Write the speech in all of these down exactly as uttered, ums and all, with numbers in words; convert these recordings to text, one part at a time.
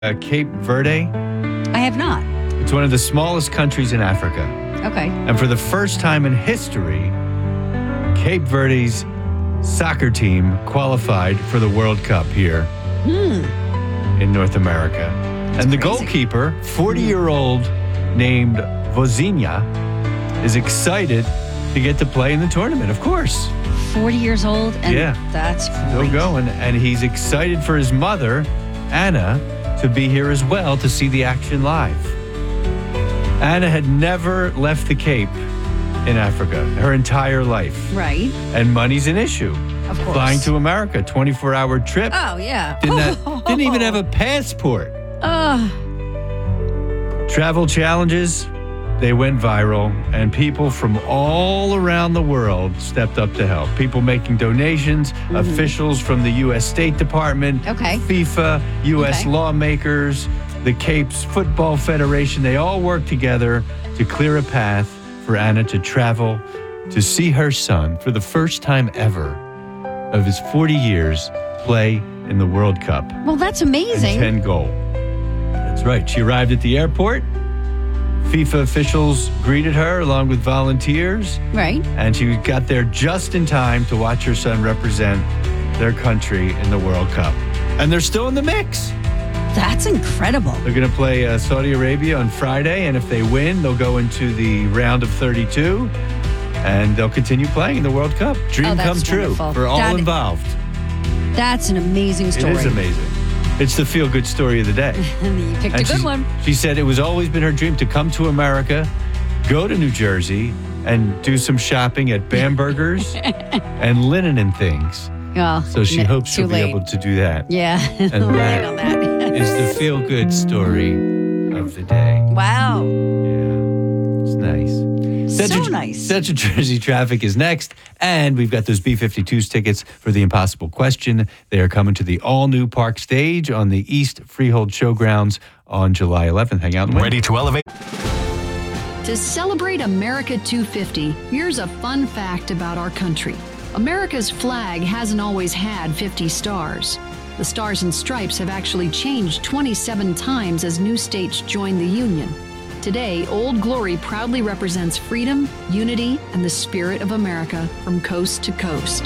uh, Cape Verde? I have not. It's one of the smallest countries in Africa. Okay. And for the first time in history, Cape Verde's soccer team qualified for the World Cup here Hmm. in North America. That's and the crazy. goalkeeper, forty-year-old named Vozinha, is excited to get to play in the tournament, of course. forty years old, and Yeah. that's Still great. going. And he's excited for his mother, Anna, to be here as well to see the action live. Anna had never left the Cape in Africa her entire life. Right. And money's an issue. Of course. Flying to America, twenty-four hour trip. Oh, yeah. Didn't, have, didn't even have a passport. Oh, Travel challenges, they went viral, and people from all around the world stepped up to help. People making donations, mm-hmm. officials from the U S State Department, Okay. FIFA, U S Okay. lawmakers, the Cape's Football Federation. They all worked together to clear a path for Anna to travel to see her son for the first time ever of his forty years play in the World Cup. well, that's And amazing. ten goal. That's right. She arrived at the airport. FIFA officials greeted her along with volunteers, Right. and she got there just in time to watch her son represent their country in the World Cup. And they're still in the mix. That's incredible. They're going to play uh, Saudi Arabia on Friday, and if they win, they'll go into the round of thirty-two, and they'll continue playing in the World Cup. Dream Oh, that's come true wonderful. for all That- involved. That's an amazing story. It is amazing. It's the feel-good story of the day. You picked And a good she- one. She said it was always been her dream to come to America, go to New Jersey, and do some shopping at Bamberger's and Linen and Things. Oh, So she n- hopes too she'll late. be able to do that. Yeah. And Right that on that. is the feel-good story of the day. Wow. Yeah, it's nice. So Central, nice. Central Jersey Traffic is next, and we've got those B fifty-twos tickets for the Impossible Question. They are coming to the all-new Park Stage on the East Freehold Showgrounds on July eleventh. Hang out and win. Ready to elevate? To celebrate America two fifty, here's a fun fact about our country. America's flag hasn't always had fifty stars. The Stars and Stripes have actually changed twenty-seven times as new states joined the Union. Today, Old Glory proudly represents freedom, unity, and the spirit of America from coast to coast.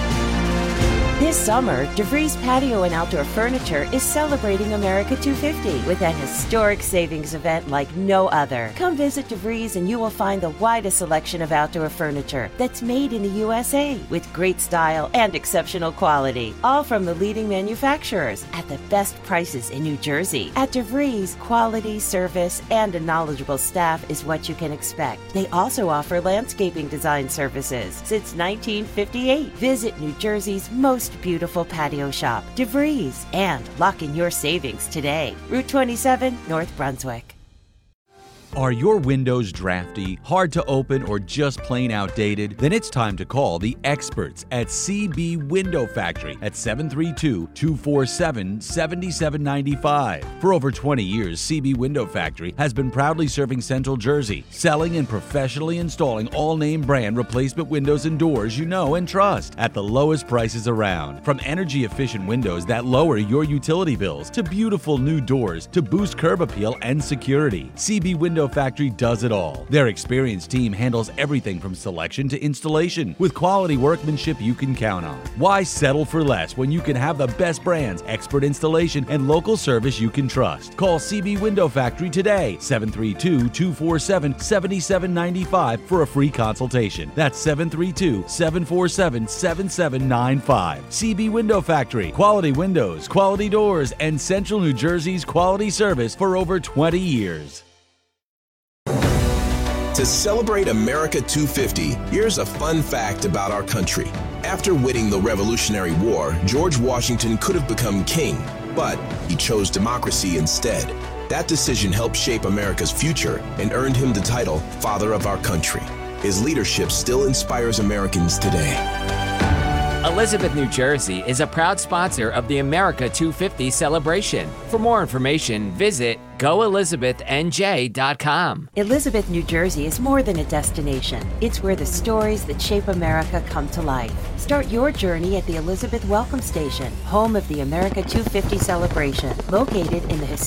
This summer, DeVries Patio and Outdoor Furniture is celebrating America two fifty with an historic savings event like no other. Come visit DeVries and you will find the widest selection of outdoor furniture that's made in the U S A with great style and exceptional quality, all from the leading manufacturers at the best prices in New Jersey. At DeVries, quality, service, and a knowledgeable staff is what you can expect. They also offer landscaping design services since nineteen fifty-eight. Visit New Jersey's most beautiful patio shop, DeVries, and lock in your savings today. Route twenty-seven, North Brunswick. Are your windows drafty, hard to open, or just plain outdated? Then it's time to call the experts at C B Window Factory at seven three two, two four seven, seven seven nine five. For over twenty years, C B Window Factory has been proudly serving Central Jersey, selling and professionally installing all name brand replacement windows and doors you know and trust at the lowest prices around. From energy efficient windows that lower your utility bills to beautiful new doors to boost curb appeal and security, C B Window Factory does it all. Their experienced team handles everything from selection to installation with quality workmanship you can count on. Why settle for less when you can have the best brands, expert installation, and local service you can trust? Call C B Window Factory today, seven three two, two four seven, seven seven nine five for a free consultation. That's seven three two, seven four seven, seven seven nine five. C B Window Factory, quality windows, quality doors, and Central New Jersey's quality service for over twenty years. To celebrate America two fifty, here's a fun fact about our country. After winning the Revolutionary War, George Washington could have become king, but he chose democracy instead. That decision helped shape America's future and earned him the title Father of Our Country. His leadership still inspires Americans today. Elizabeth, New Jersey is a proud sponsor of the America two fifty celebration. For more information, visit go elizabeth n j dot com. Elizabeth, New Jersey is more than a destination. It's where the stories that shape America come to life. Start your journey at the Elizabeth Welcome Station, home of the America two fifty celebration, located in the